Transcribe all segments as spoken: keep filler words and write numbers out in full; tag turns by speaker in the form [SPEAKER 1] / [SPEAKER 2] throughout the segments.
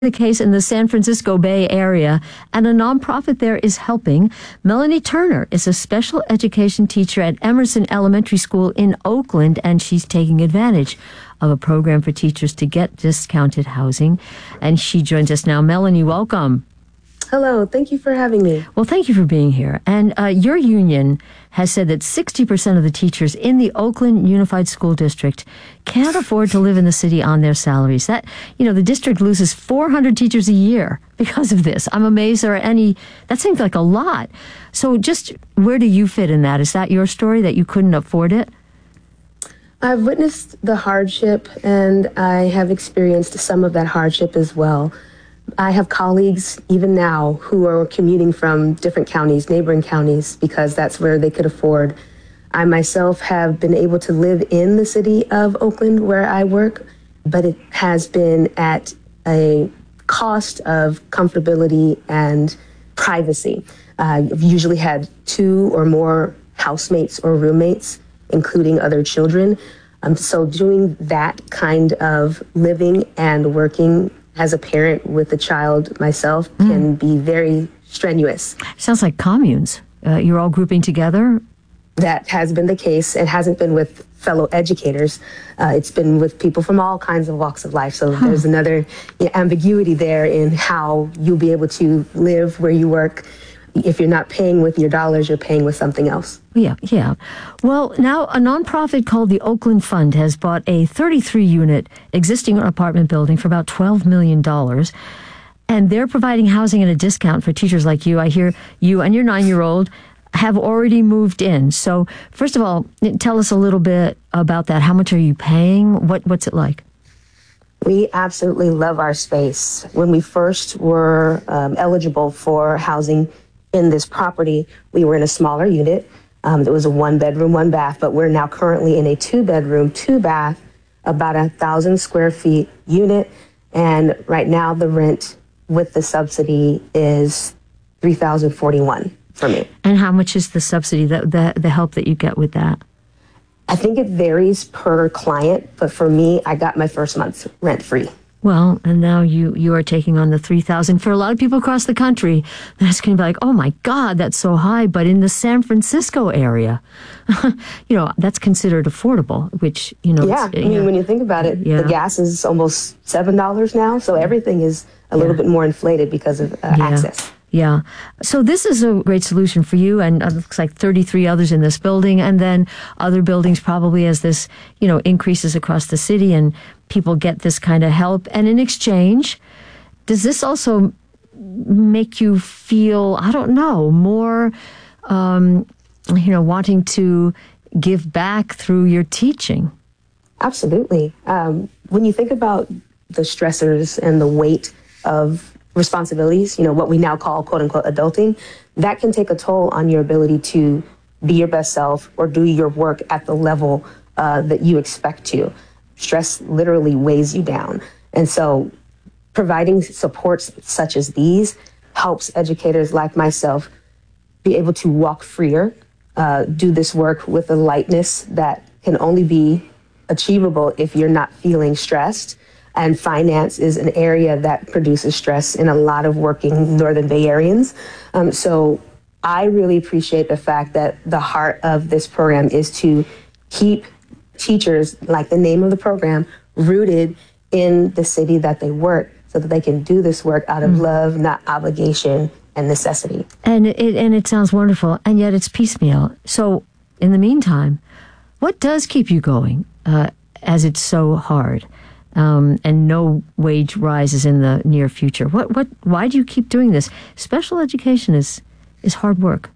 [SPEAKER 1] The case in the San Francisco Bay Area, and a nonprofit there is helping. Melanie Turner is a special education teacher at Emerson Elementary School in Oakland, and she's taking advantage of a program for teachers to get discounted housing. And she joins us now. Melanie, welcome.
[SPEAKER 2] Hello. Thank you for having me.
[SPEAKER 1] Well, thank you for being here. And uh, your union has said that sixty percent of the teachers in the Oakland Unified School District can't afford to live in the city on their salaries. That, you know, the district loses four hundred teachers a year because of this. I'm amazed there are any, that seems like a lot. So just where do you fit in that? Is that your story, that you couldn't afford it?
[SPEAKER 2] I've witnessed the hardship, and I have experienced some of that hardship as well. I have colleagues, even now, who are commuting from different counties, neighboring counties, because that's where they could afford. I myself have been able to live in the city of Oakland where I work, but it has been at a cost of comfortability and privacy. Uh, I've usually had two or more housemates or roommates, including other children. Um, so doing that kind of living and working as a parent with a child myself mm. can be very strenuous.
[SPEAKER 1] Sounds like communes. Uh, you're all grouping together?
[SPEAKER 2] That has been the case. It hasn't been with fellow educators. Uh, it's been with people from all kinds of walks of life. So huh. there's another you know, ambiguity there in how you'll be able to live where you work. If you're not paying with your dollars, you're paying with something else.
[SPEAKER 1] Yeah, yeah. Well, now a nonprofit called the Oakland Fund has bought a thirty-three unit existing apartment building for about twelve million dollars. And they're providing housing at a discount for teachers like you. I hear you and your nine-year-old have already moved in. So first of all, tell us a little bit about that. How much are you paying? What What's it like?
[SPEAKER 2] We absolutely love our space. When we first were um, eligible for housing in this property, we were in a smaller unit. Um, it was a one bedroom, one bath, but we're now currently in a two bedroom, two bath, about a thousand square feet unit. And right now the rent with the subsidy is three thousand forty-one for me.
[SPEAKER 1] And how much is the subsidy, the, the, the help that you get with that?
[SPEAKER 2] I think it varies per client, but for me, I got my first month's rent free.
[SPEAKER 1] Well, and now you, you are taking on the three thousand. For a lot of people across the country, that's going to be like, oh my God, that's so high. But in the San Francisco area, you know, that's considered affordable, which, you know.
[SPEAKER 2] Yeah, I mean, yeah. when you think about it, yeah. the gas is almost seven dollars now. So everything is a yeah. little bit more inflated because of uh,
[SPEAKER 1] yeah.
[SPEAKER 2] access.
[SPEAKER 1] Yeah. So this is a great solution for you, and it looks like thirty-three others in this building, and then other buildings probably as this, you know, increases across the city and people get this kind of help. And in exchange, does this also make you feel, I don't know, more, um, you know, wanting to give back through your teaching?
[SPEAKER 2] Absolutely. Um, when you think about the stressors and the weight of responsibilities, you know, what we now call quote unquote adulting, that can take a toll on your ability to be your best self or do your work at the level uh, that you expect to. Stress literally weighs you down. And so providing supports such as these helps educators like myself be able to walk freer, uh, do this work with a lightness that can only be achievable if you're not feeling stressed. And finance is an area that produces stress in a lot of working Northern Bay Areans. Um, so I really appreciate the fact that the heart of this program is to keep teachers, like the name of the program, rooted in the city that they work so that they can do this work out of mm. love, not obligation and necessity.
[SPEAKER 1] And it, and it sounds wonderful, and yet it's piecemeal. So in the meantime, what does keep you going uh, as it's so hard? Um, and no wage rises in the near future. What, what, why do you keep doing this? Special education is, is hard work.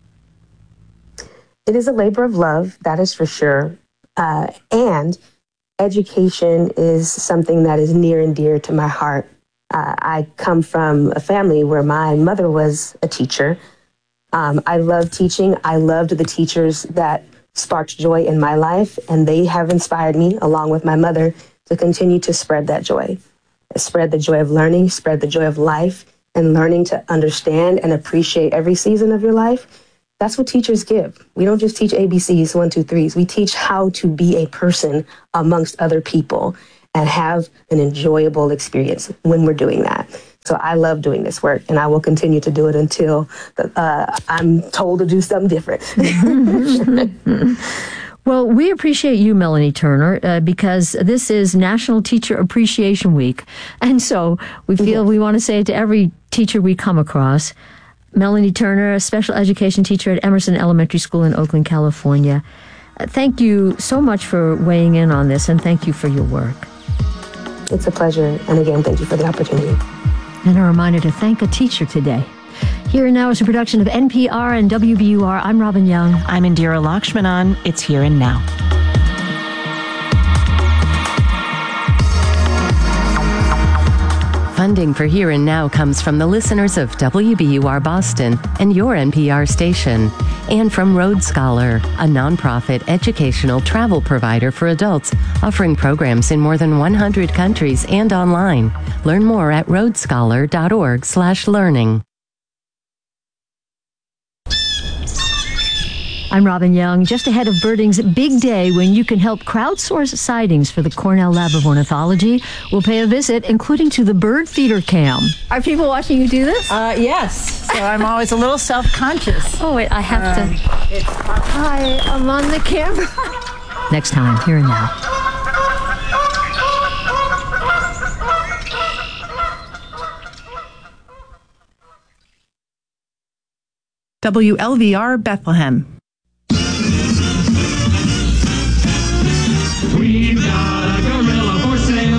[SPEAKER 2] It is a labor of love, that is for sure. Uh, and education is something that is near and dear to my heart. Uh, I come from a family where my mother was a teacher. Um, I love teaching. I loved the teachers that sparked joy in my life, and they have inspired me, along with my mother, to continue to spread that joy, spread the joy of learning, spread the joy of life, and learning to understand and appreciate every season of your life. That's what teachers give. We don't just teach A B Cs, one, two, threes. We teach how to be a person amongst other people and have an enjoyable experience when we're doing that. So I love doing this work, and I will continue to do it until uh, I'm told to do something different.
[SPEAKER 1] Well, we appreciate you, Melanie Turner, uh, because this is National Teacher Appreciation Week. And so we feel yes. we want to say to every teacher we come across, Melanie Turner, a special education teacher at Emerson Elementary School in Oakland, California. Uh, thank you so much for weighing in on this, and thank you for your work.
[SPEAKER 2] It's a pleasure. And again, thank you for the opportunity.
[SPEAKER 1] And a reminder to thank a teacher today. Here and Now is a production of N P R and W B U R. I'm Robin Young.
[SPEAKER 3] I'm Indira Lakshmanan. It's Here and Now.
[SPEAKER 4] Funding for Here and Now comes from the listeners of W B U R Boston and your N P R station, and from Road Scholar, a nonprofit educational travel provider for adults offering programs in more than one hundred countries and online. Learn more at road scholar dot org slash learning.
[SPEAKER 1] I'm Robin Young. Just ahead of Birding's big day when you can help crowdsource sightings for the Cornell Lab of Ornithology, we'll pay a visit, including to the Bird Feeder Cam. Are people watching you do this?
[SPEAKER 3] Uh, yes. So I'm always a little self-conscious.
[SPEAKER 1] Oh, wait, I have um, to. It's Hi, I'm on the camera. Next time, Here and Now.
[SPEAKER 5] W L V R Bethlehem.